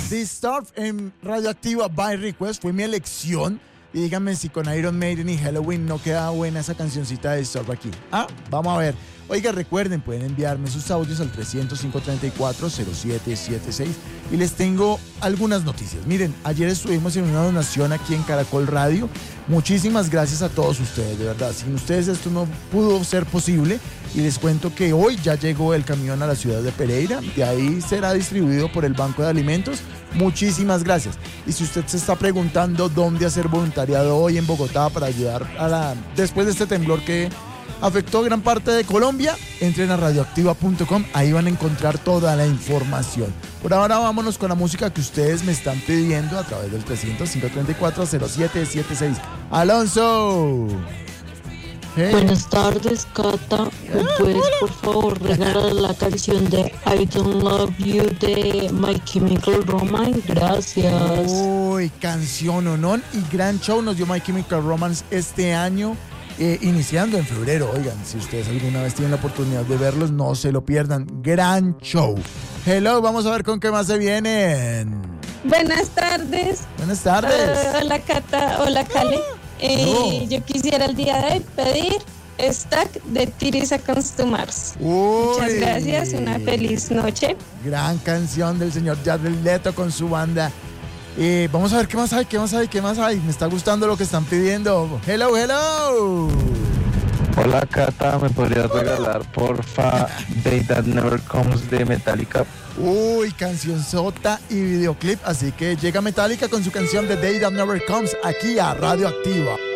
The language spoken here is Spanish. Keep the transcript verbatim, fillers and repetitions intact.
This Stuff en Radioactiva by Request fue mi elección. Y díganme si con Iron Maiden y Halloween no queda buena esa cancioncita de Stuff aquí. Ah, vamos a ver. Oiga, recuerden, pueden enviarme sus audios al trescientos, cinco treinta y cuatro, cero siete siete seis. Y les tengo algunas noticias. Miren, ayer estuvimos en una donación aquí en Caracol Radio. Muchísimas gracias a todos ustedes, de verdad. Sin ustedes esto no pudo ser posible. Y les cuento que hoy ya llegó el camión a la ciudad de Pereira. De ahí será distribuido por el Banco de Alimentos. Muchísimas gracias. Y si usted se está preguntando dónde hacer voluntariado hoy en Bogotá para ayudar a la después de este temblor que afectó gran parte de Colombia, entren a radioactiva punto com, ahí van a encontrar toda la información. Por ahora vámonos con la música que ustedes me están pidiendo a través del trescientos, cinco treinta y cuatro, cero siete siete seis. Alonso. Hey. Buenas tardes, Cata. ¿Me puedes, por favor, regalar la canción de I Don't Love You de My Chemical Romance? Gracias. Uy, canción onón y gran show nos dio My Chemical Romance este año. Eh, iniciando en febrero, oigan, si ustedes alguna vez tienen la oportunidad de verlos, no se lo pierdan, gran show. Hello, vamos a ver con qué más se vienen. Buenas tardes. Buenas tardes. Uh, hola Cata, hola Cale. Eh, no. Yo quisiera el día de hoy pedir Stack de Tirisa Constumars. Muchas gracias, una feliz noche. Gran canción del señor Jared Leto con su banda. Eh, vamos a ver qué más hay, qué más hay, qué más hay. Me está gustando lo que están pidiendo. Hello, hello. Hola Cata, ¿me podrías regalar porfa Day That Never Comes de Metallica? Uy, canción sota y videoclip. Así que llega Metallica con su canción de Day That Never Comes aquí a Radioactiva.